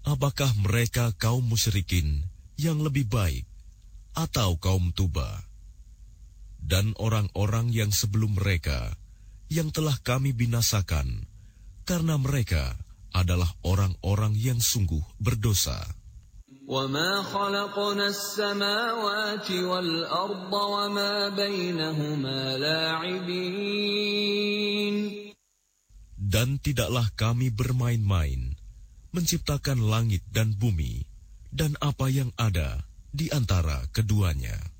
Apakah mereka kaum musyrikin yang lebih baik atau kaum Tuba? Dan orang-orang yang sebelum mereka yang telah kami binasakan, karena mereka adalah orang-orang yang sungguh berdosa. وَمَا خَلَقْنَا السَّمَاوَاتِ وَالْأَرْضَ وَمَا بَيْنَهُمَا لَاعِبِينَ. Dan tidaklah kami bermain-main menciptakan langit dan bumi dan apa yang ada di antara keduanya.